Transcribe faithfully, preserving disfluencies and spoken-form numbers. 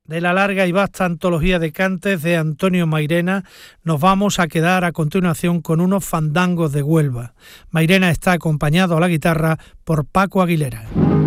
De la larga y vasta antología de cantes de Antonio Mairena, nos vamos a quedar a continuación con unos fandangos de Huelva. Mairena está acompañado a la guitarra por Paco Aguilera.